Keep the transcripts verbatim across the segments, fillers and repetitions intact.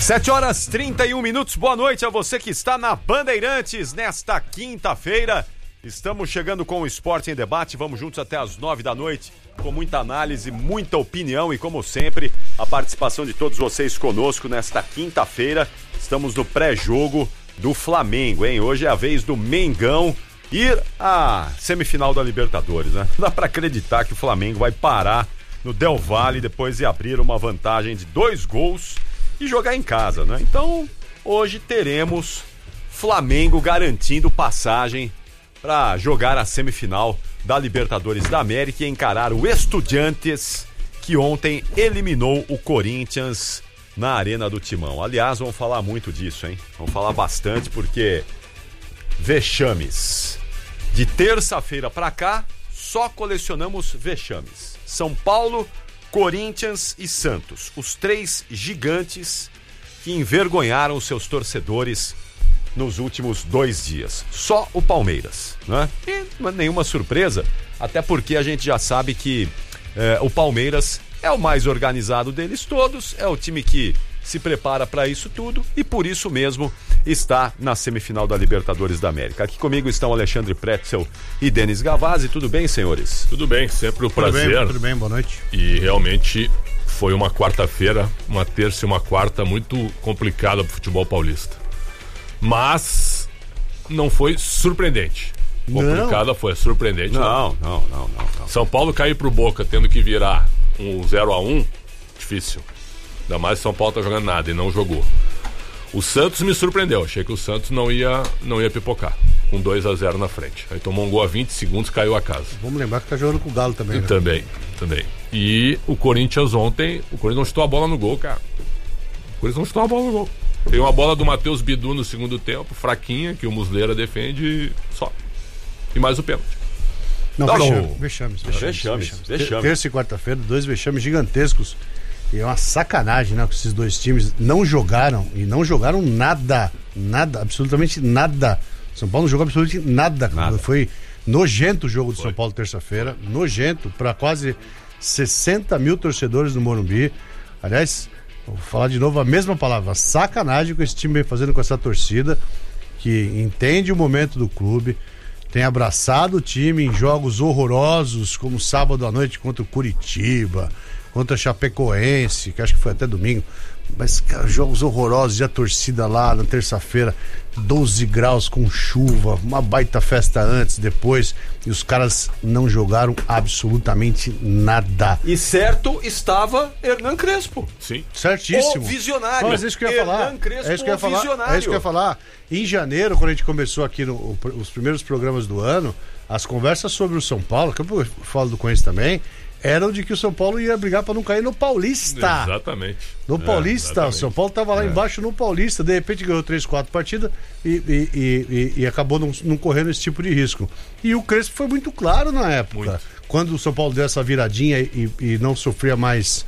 sete horas e trinta e um minutos, boa noite a você que está na Bandeirantes nesta quinta-feira. Estamos chegando com o Esporte em Debate, vamos juntos até as nove da noite, com muita análise, muita opinião e, como sempre, a participação de todos vocês conosco nesta quinta-feira. Estamos no pré-jogo do Flamengo, hein? Hoje é a vez do Mengão ir à semifinal da Libertadores, né? Não dá pra acreditar que o Flamengo vai parar no Del Valle depois de abrir uma vantagem de dois gols e jogar em casa, né? Então, hoje teremos Flamengo garantindo passagem para jogar a semifinal da Libertadores da América e encarar o Estudiantes, que ontem eliminou o Corinthians na Arena do Timão. Aliás, vamos falar muito disso, hein? Vamos falar bastante porque vexames. De terça-feira para cá, só colecionamos vexames. São Paulo, Corinthians e Santos, os três gigantes que envergonharam seus torcedores nos últimos dois dias. Só o Palmeiras, né? E nenhuma surpresa, até porque a gente já sabe que eh, o Palmeiras é o mais organizado deles todos, é o time que se prepara para isso tudo e por isso mesmo está na semifinal da Libertadores da América. Aqui comigo estão Alexandre Pretzel e Denis Gavazzi. Tudo bem, senhores? Tudo bem, sempre um prazer. Tudo bem, tudo bem, boa noite. E realmente foi uma quarta-feira, uma terça e uma quarta muito complicada para o futebol paulista. Mas não foi surpreendente. Complicada não. Foi, surpreendente. Não, não, não, não, não. São Paulo cair pro Boca tendo que virar um zero a um, difícil. Ainda mais São Paulo tá jogando nada e não jogou. O Santos me surpreendeu, achei que o Santos não ia, não ia pipocar, com dois a zero na frente. Aí tomou um gol a vinte segundos, caiu a casa. Vamos lembrar que tá jogando com o Galo também, né? Também, também. E o Corinthians ontem, o Corinthians não chutou a bola no gol, cara. O Corinthians não chutou a bola no gol. Tem uma bola do Matheus Bidu no segundo tempo, fraquinha, que o Muslera defende e só. E mais o pênalti. Não, não, vexames, não. Vexames, vexames, vexames, vexames. vexames. Terça e quarta-feira, dois vexames gigantescos. E é uma sacanagem, né? Que esses dois times não jogaram e não jogaram nada, nada, absolutamente nada. São Paulo não jogou absolutamente nada. nada. Foi nojento o jogo do Foi. São Paulo terça-feira, nojento para quase sessenta mil torcedores no Morumbi. Aliás, vou falar de novo a mesma palavra, sacanagem que esse time vem fazendo com essa torcida, que entende o momento do clube, tem abraçado o time em jogos horrorosos, como sábado à noite contra o Curitiba, contra a Chapecoense, que acho que foi até domingo, mas cara, jogos horrorosos, e a torcida lá na terça-feira, doze graus com chuva, uma baita festa antes, depois, e os caras não jogaram absolutamente nada. E certo estava Hernan Crespo. Sim. Certíssimo. O visionário. Mas é isso que eu ia falar. Crespo, é isso que eu ia falar. visionário. É isso que eu ia falar. Em janeiro, quando a gente começou aqui no, os primeiros programas do ano, as conversas sobre o São Paulo, que eu falo do Corinthians também, eram de que o São Paulo ia brigar para não cair no Paulista. Exatamente. No Paulista. É, exatamente. O São Paulo estava lá é. embaixo no Paulista. De repente ganhou três, quatro partidas e, e, e, e, e acabou não, não correndo esse tipo de risco. E o Crespo foi muito claro na época. Muito. Quando o São Paulo deu essa viradinha e, e não sofria mais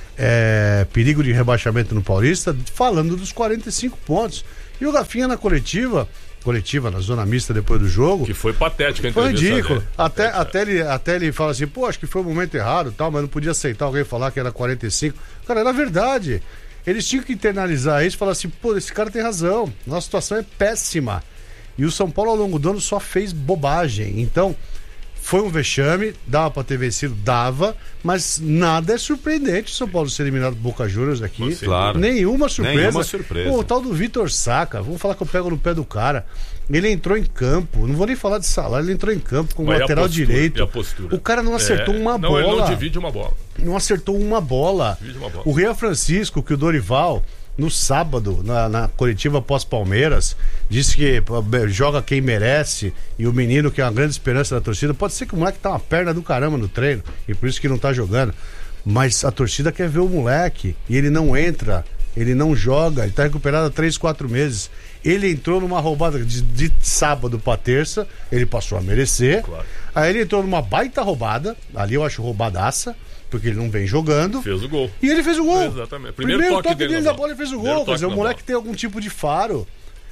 é, perigo de rebaixamento no Paulista, falando dos quarenta e cinco pontos. E o Rafinha na coletiva... coletiva, na zona mista depois do jogo. Que foi patético, a Foi ridículo. Dele. Até, é, até, ele, até ele fala assim, pô, acho que foi o momento errado e tal, mas não podia aceitar alguém falar que era quarenta e cinco. Cara, era verdade. Eles tinham que internalizar isso e falar assim, pô, esse cara tem razão. Nossa situação é péssima. E o São Paulo ao longo do ano só fez bobagem. Então, foi um vexame, dava pra ter vencido, dava, mas nada é surpreendente o São Paulo ser eliminado do Boca Juniors aqui. Claro. Nenhuma surpresa. Nenhuma surpresa. Pô, o tal do Vitor Saka, vamos falar que eu pego no pé do cara. Ele entrou em campo, não vou nem falar de salário, ele entrou em campo como lateral postura, direito. O cara não acertou é, uma não, bola. Ele não divide uma bola. Não acertou uma bola. Uma bola. O Rian Francisco, que o Dorival, no sábado, na, na coletiva pós-Palmeiras, disse que joga quem merece e o menino, que é uma grande esperança da torcida, pode ser que o moleque tá uma perna do caramba no treino e por isso que não tá jogando, mas a torcida quer ver o moleque e ele não entra, ele não joga, ele tá recuperado há três, quatro meses. Ele entrou numa roubada de, de sábado pra terça, ele passou a merecer. Claro. Aí ele entrou numa baita roubada, ali eu acho roubadaça, porque ele não vem jogando. Fez o gol. E ele fez o gol. Exatamente. Primeiro, Primeiro toque, toque dele, dele da bola, ele fez o gol. Quer dizer, o moleque bola. Tem algum tipo de faro.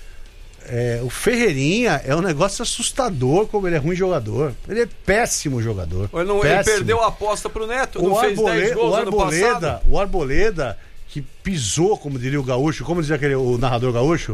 É, o Ferreirinha é um negócio assustador como ele é ruim jogador. Ele é péssimo jogador. Ele, não, péssimo. Ele perdeu a aposta pro Neto, o não Arbole... fez dez gols o ano Arboleda, passado. O Arboleda, que pisou, como diria o gaúcho, como dizia aquele, o narrador gaúcho,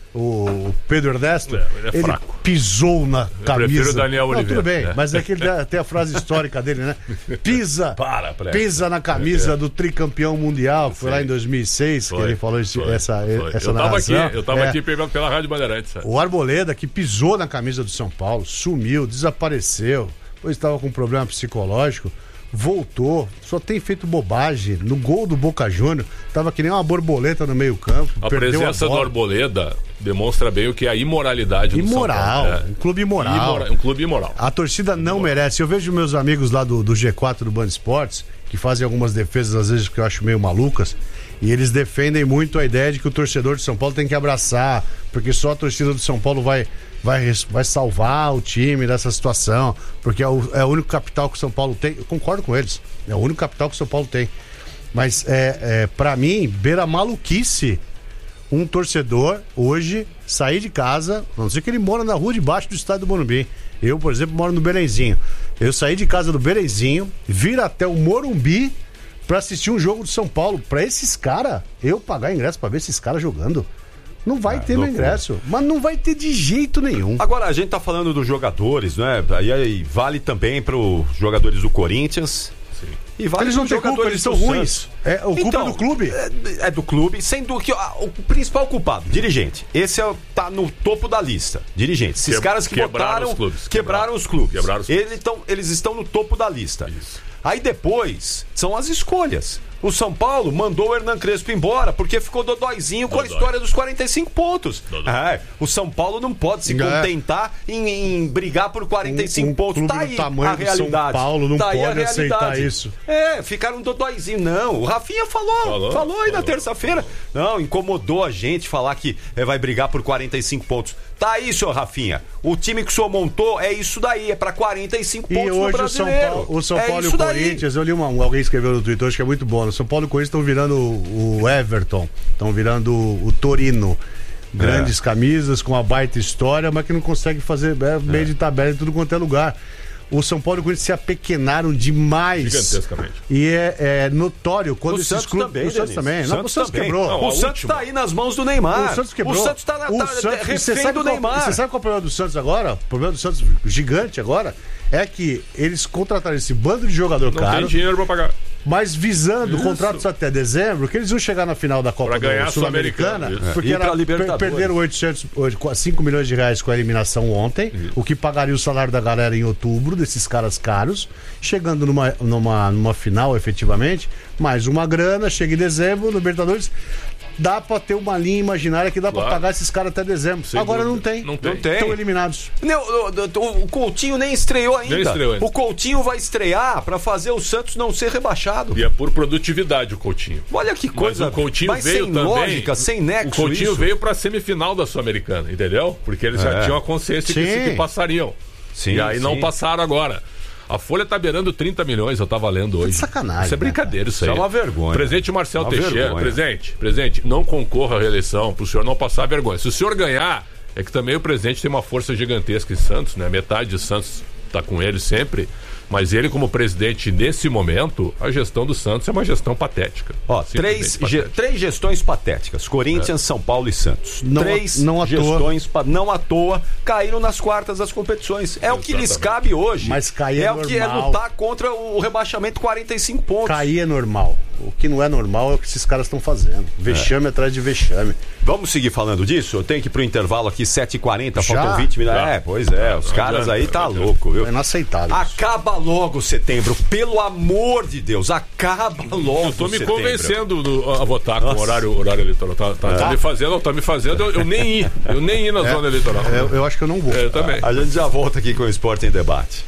o Pedro Ernesto, é, ele, é ele fraco. pisou na Eu camisa. prefiro o Daniel Oliveira. Não, tudo bem, né? mas é que ele tem a frase histórica dele, né? Pisa, Para, pisa na camisa é. do tricampeão mundial, foi lá em dois mil e seis foi, que ele falou esse, foi, essa, foi. essa eu narração. Tava aqui, eu tava é. aqui pela, pela Rádio Bandeirantes. Sabe? O Arboleda, que pisou na camisa do São Paulo, sumiu, desapareceu, pois estava com um problema psicológico, voltou, só tem feito bobagem. No gol do Boca Júnior, tava que nem uma borboleta no meio campo. A perdeu presença a do Arboleda demonstra bem o que é a imoralidade do imoral, São Paulo. É. Um clube imoral. Imora, um clube imoral. A torcida não imoral. merece. Eu vejo meus amigos lá do, do G quatro do Band Esportes, que fazem algumas defesas, às vezes, que eu acho meio malucas, e eles defendem muito a ideia de que o torcedor de São Paulo tem que abraçar, porque só a torcida do São Paulo vai, vai, vai salvar o time dessa situação, porque é o, é o único capital que o São Paulo tem. Eu concordo com eles, é o único capital que o São Paulo tem. Mas, é, é, pra mim, beira maluquice um torcedor hoje sair de casa, a não ser que ele mora na rua de baixo do estádio do Morumbi. Eu, por exemplo, moro no Belenzinho. Eu saí de casa do Belenzinho, vir até o Morumbi pra assistir um jogo do São Paulo. Pra esses caras, eu pagar ingresso pra ver esses caras jogando. Não vai ah, ter meu ingresso, mas não vai ter de jeito nenhum. Agora, a gente tá falando dos jogadores, né? E aí vale também pros jogadores do Corinthians. Sim. E vale eles não têm culpa, eles são ruins. É, o culpa então, é do clube. É, é do clube, sendo que ó, o principal culpado, dirigente. Esse é, tá no topo da lista. Dirigente. Esses que, caras que quebraram botaram, os clubes, quebraram, quebraram os clubes. Quebraram os clubes. Eles, tão, eles estão no topo da lista. Isso. Aí depois são as escolhas. O São Paulo mandou o Hernan Crespo embora porque ficou dodóizinho com Dodói. a história dos quarenta e cinco pontos. É, o São Paulo não pode se é. contentar em, em brigar por quarenta e cinco um, um pontos. Tá aí a realidade. São Paulo não tá pode aceitar isso. É, ficaram dodóizinho. Não, o Rafinha falou, falou, falou aí falou. na terça-feira. Não, incomodou a gente falar que é, vai brigar por quarenta e cinco pontos. Tá aí, senhor Rafinha. O time que o senhor montou é isso daí, é pra quarenta e cinco pontos e hoje no Brasileiro. O São Paulo, o São Paulo é e o Corinthians, daí. eu li uma, alguém escreveu no Twitter, acho que é muito bom. O São Paulo e o Corinthians estão virando o, o Everton, estão virando o, o Torino. Grandes é. camisas, com uma baita história, mas que não consegue fazer é, meio é. de tabela em tudo quanto é lugar. O São Paulo e o Corinthians se apequenaram demais. Gigantescamente. E é, é notório quando o esses Santos clubes. também, o Santos também. O não, Santos, o Santos também. quebrou. Não, o Santos está aí nas mãos do Neymar. O Santos quebrou. O Santos está na, o tá, Santos, refém sabe do qual, Neymar. Você sabe qual é o problema do Santos agora? O problema do Santos gigante agora é que eles contrataram esse bando de jogador não caro. Não tem dinheiro para pagar. Mas visando o contrato só até dezembro, que eles iam chegar na final da Copa do Sul-Americana, porque era, perderam oitocentos, cinco milhões de reais com a eliminação ontem, isso. o que pagaria o salário da galera em outubro, desses caras caros, chegando numa, numa, numa final efetivamente, mais uma grana, chega em dezembro, no Libertadores. Dá pra ter uma linha imaginária que dá claro. pra pagar esses caras até dezembro. Sem Agora não tem. Não tem. Não tem. Estão eliminados. Não, o, o Coutinho nem estreou ainda. Nem estreou ainda. O Coutinho vai estrear pra fazer o Santos não ser rebaixado. E é por produtividade o Coutinho. Olha que coisa. Mas o Coutinho mas veio sem também. Lógica, sem nexo. O Coutinho isso. veio pra semifinal da Sul-Americana, entendeu? Porque eles é. já tinham a consciência que, que passariam. Sim, e aí sim. não passaram agora. A folha tá beirando trinta milhões, eu tava lendo hoje. Que sacanagem. Isso é brincadeira, isso aí. Isso é uma vergonha. Presidente Marcel uma Teixeira, vergonha. presidente, presidente, não concorra à reeleição pro senhor não passar vergonha. Se o senhor ganhar, é que também o presidente tem uma força gigantesca em Santos, né? Metade de Santos tá com ele sempre. Mas ele, como presidente, nesse momento, a gestão do Santos é uma gestão patética. Ó, três, ge, três gestões patéticas. Corinthians, é. São Paulo e Santos. Não, três não à gestões, toa. não à toa, caíram nas quartas das competições. É Exatamente. o que lhes cabe hoje. Mas cair é, é normal. o que é lutar contra o rebaixamento quarenta e cinco pontos. Cair é normal. O que não é normal é o que esses caras estão fazendo. Vexame é. atrás de vexame. Vamos seguir falando disso? Eu tenho que ir pro intervalo aqui, sete e quarenta, faltam vinte minutos. É, pois é, os caras aí tá louco, viu? É inaceitável. Acaba logo setembro, pelo amor de Deus, acaba logo. Eu tô me setembro. convencendo do, a votar Nossa. com o horário, horário eleitoral. Tá, tá, é. tá me fazendo, tá me fazendo eu, eu nem ir. Eu nem ir na é. zona eleitoral. É, eu, eu acho que eu não vou. É, eu também. A gente já volta aqui com o Esporte em Debate.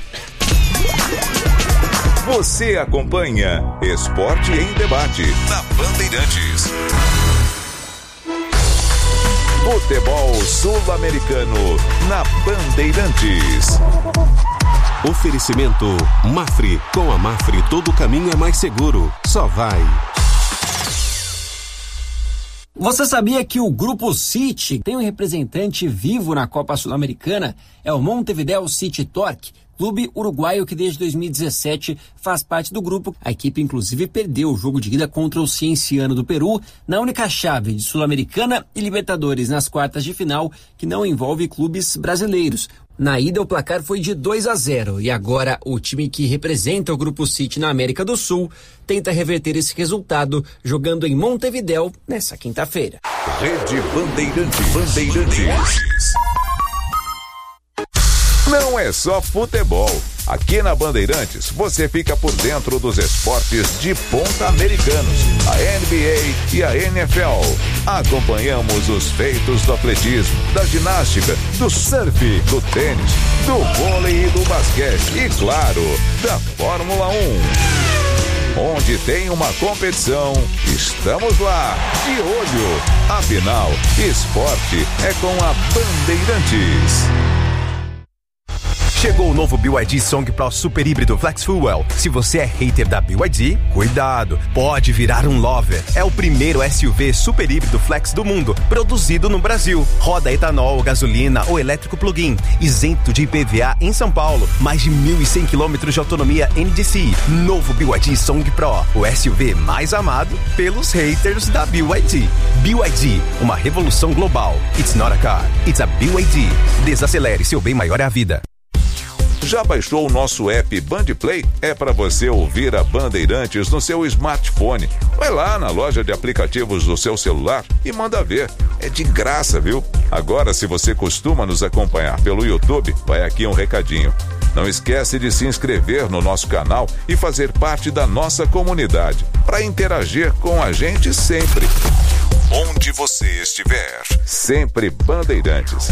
Você acompanha Esporte em Debate na Bandeirantes. Futebol sul-americano na Bandeirantes. Oferecimento Mafre. Com a Mafre todo caminho é mais seguro. Só vai. Você sabia que o Grupo City tem um representante vivo na Copa Sul-Americana? É o Montevideo City Torque, clube uruguaio que desde dois mil e dezessete faz parte do grupo. A equipe inclusive perdeu o jogo de ida contra o Cienciano do Peru na única chave de Sul-Americana e Libertadores nas quartas de final que não envolve clubes brasileiros. Na ida, o placar foi de dois a zero e agora o time que representa o Grupo City na América do Sul tenta reverter esse resultado jogando em Montevidéu nessa quinta-feira. Rede Bandeirantes. Bandeirantes. Não é só futebol. Aqui na Bandeirantes, você fica por dentro dos esportes de ponta americanos, a N B A e a N F L. Acompanhamos os feitos do atletismo, da ginástica, do surf, do tênis, do vôlei e do basquete e, claro, da Fórmula um. Onde tem uma competição, estamos lá, de olho. Afinal, esporte é com a Bandeirantes. Chegou o novo B Y D Song Pro Super Híbrido Flex Fuel. Se você é hater da B Y D, cuidado, pode virar um lover. É o primeiro S U V super híbrido flex do mundo, produzido no Brasil. Roda etanol, gasolina ou elétrico plug-in, isento de I P V A em São Paulo. Mais de mil e cem quilômetros de autonomia N D C I. Novo B Y D Song Pro, o S U V mais amado pelos haters da B Y D. B Y D, uma revolução global. It's not a car, it's a B Y D. Desacelere, seu bem maior é a vida. Já baixou o nosso app Bandplay? É para você ouvir a Bandeirantes no seu smartphone. Vai lá na loja de aplicativos do seu celular e manda ver. É de graça, viu? Agora, se você costuma nos acompanhar pelo YouTube, vai aqui um recadinho. Não esquece de se inscrever no nosso canal e fazer parte da nossa comunidade, para interagir com a gente sempre. Onde você estiver, sempre Bandeirantes.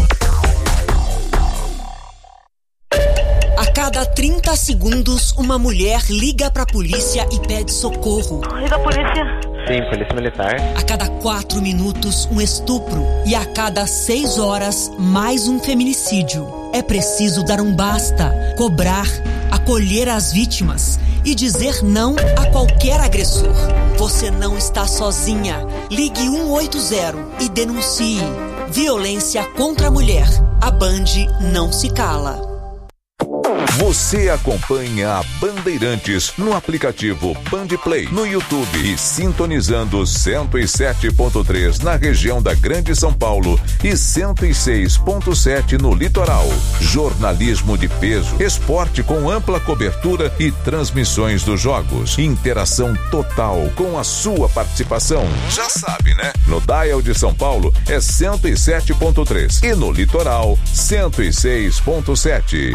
A cada trinta segundos, uma mulher liga pra polícia e pede socorro. Liga a polícia. Sim, polícia militar. A cada quatro minutos, um estupro. E a cada seis horas, mais um feminicídio. É preciso dar um basta, cobrar, acolher as vítimas e dizer não a qualquer agressor. Você não está sozinha. Ligue um oito zero e denuncie. Violência contra a mulher. A Band não se cala. Você acompanha a Bandeirantes no aplicativo Bandplay, no YouTube e sintonizando cento e sete ponto três na região da Grande São Paulo e cento e seis ponto sete no litoral. Jornalismo de peso, esporte com ampla cobertura e transmissões dos jogos. Interação total com a sua participação. Já sabe, né? No dial de São Paulo é cento e sete ponto três e no litoral cento e seis ponto sete.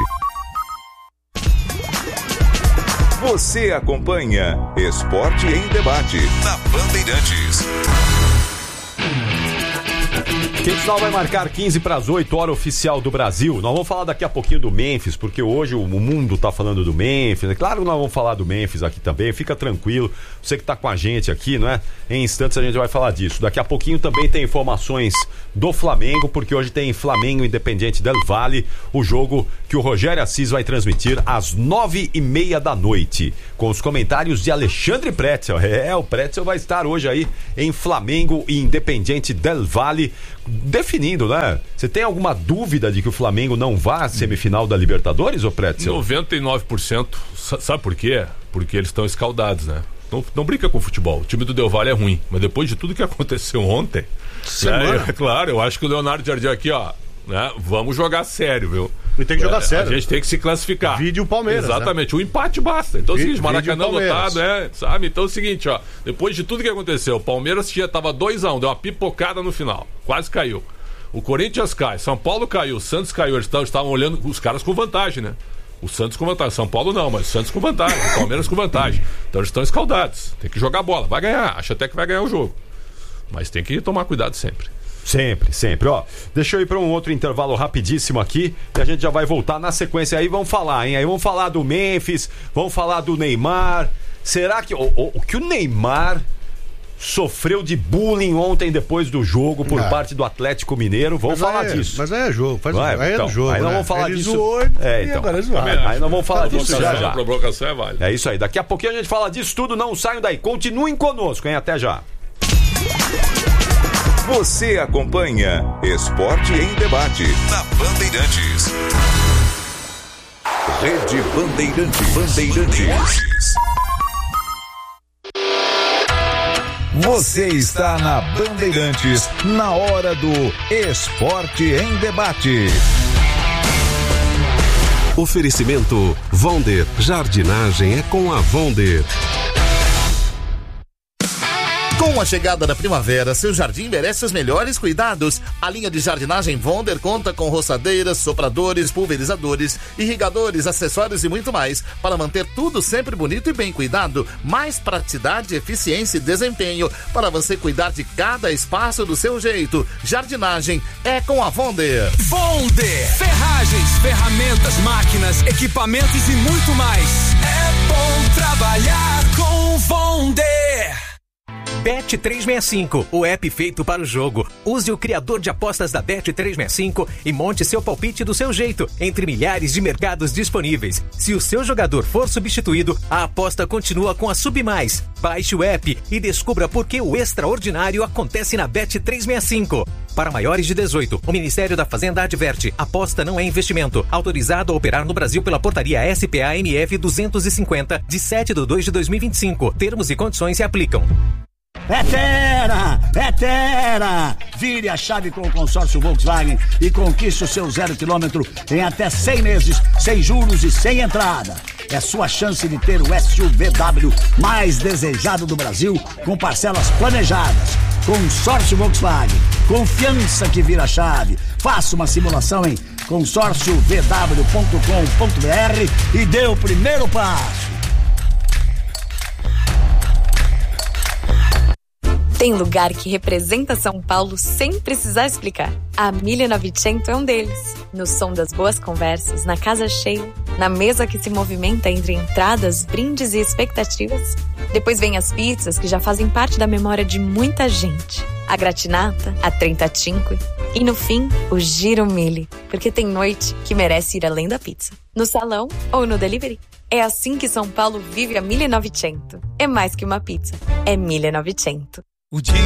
Você acompanha Esporte em Debate na Bandeirantes. Quintal vai marcar quinze para as oito, hora oficial do Brasil. Nós vamos falar daqui a pouquinho do Memphis, porque hoje o mundo tá falando do Memphis. Claro que nós vamos falar do Memphis aqui também, fica tranquilo. Você que tá com a gente aqui, não é? Em instantes a gente vai falar disso. Daqui a pouquinho também tem informações do Flamengo, porque hoje tem Flamengo Independiente del Valle, o jogo que o Rogério Assis vai transmitir às nove e meia da noite, com os comentários de Alexandre Pretzel. É, o Pretzel vai estar hoje aí em Flamengo e Independiente del Valle, definindo, né? Você tem alguma dúvida de que o Flamengo não vá à semifinal da Libertadores, ô Pretzel? noventa e nove por cento. Sabe por quê? Porque eles estão escaldados, né? Não, não brinca com futebol. O time do Del Valle é ruim, mas depois de tudo que aconteceu ontem, né, é claro, eu acho que o Leonardo Jardim aqui, ó, né, vamos jogar sério, viu? E tem que jogar é, sério. A gente tem que se classificar. Vídeo Palmeiras. Exatamente, né? O empate basta. Então é o seguinte, Maracanã lotado, é, sabe? Então é o seguinte, ó, depois de tudo que aconteceu, o Palmeiras tinha, tava dois a um, deu uma pipocada no final, quase caiu. O Corinthians cai, São Paulo caiu, o Santos caiu, eles estavam olhando os caras com vantagem, né? O Santos com vantagem, São Paulo não, mas o Santos com vantagem, o Palmeiras com vantagem. Então eles estão escaldados, tem que jogar bola, vai ganhar, acho até que vai ganhar o jogo. Mas tem que tomar cuidado sempre. Sempre, sempre, ó. Deixa eu ir para um outro intervalo rapidíssimo aqui e a gente já vai voltar na sequência aí, vamos falar, hein? Aí vamos falar do Memphis, vamos falar do Neymar. Será que o, o, o que o Neymar sofreu de bullying ontem depois do jogo por não. parte do Atlético Mineiro? Vamos mas falar é, disso. Mas aí é jogo, faz vai, aí então, é jogo. Aí nós né? vamos falar Ele disso. Zoou, é, então. Agora Aí, aí nós vamos falar disso já já. Provocação é válida. É isso aí. Daqui a pouquinho a gente fala disso tudo. Não saiam daí. Continuem conosco, hein? Até já. Você acompanha Esporte em Debate na Bandeirantes. Rede Bandeirantes. Bandeirantes. Você está na Bandeirantes, na hora do Esporte em Debate. Oferecimento Vonder. Jardinagem é com a Vonder. Com a chegada da primavera, seu jardim merece os melhores cuidados. A linha de jardinagem Vonder conta com roçadeiras, sopradores, pulverizadores, irrigadores, acessórios e muito mais para manter tudo sempre bonito e bem cuidado. Mais praticidade, eficiência e desempenho para você cuidar de cada espaço do seu jeito. Jardinagem é com a Vonder. Vonder. Ferragens, ferramentas, máquinas, equipamentos e muito mais. É bom trabalhar com Vonder. Bet trezentos e sessenta e cinco, o app feito para o jogo. Use o criador de apostas da Bet trezentos e sessenta e cinco e monte seu palpite do seu jeito, entre milhares de mercados disponíveis. Se o seu jogador for substituído, a aposta continua com a Submais. Baixe o app e descubra por que o extraordinário acontece na Bet trezentos e sessenta e cinco. Para maiores de dezoito, o Ministério da Fazenda adverte: aposta não é investimento. Autorizado a operar no Brasil pela portaria S P A N F duzentos e cinquenta, de sete de dois de dois mil e vinte e cinco. Termos e condições se aplicam. É Terra! É Terra! Vire a chave com o consórcio Volkswagen e conquiste o seu zero quilômetro em até cem meses, sem juros e sem entrada. É sua chance de ter o S U V W mais desejado do Brasil, com parcelas planejadas. Consórcio Volkswagen. Confiança que vira chave. Faça uma simulação em consórcio v w ponto com ponto b r e dê o primeiro passo. Tem lugar que representa São Paulo sem precisar explicar. A mille e novecento é um deles. No som das boas conversas, na casa cheia, na mesa que se movimenta entre entradas, brindes e expectativas. Depois vem as pizzas que já fazem parte da memória de muita gente. A gratinata, a trentacinque e, no fim, o Giro Mille. Porque tem noite que merece ir além da pizza. No salão ou no delivery. É assim que São Paulo vive a mille e novecento. É mais que uma pizza. É mille e novecento. O dia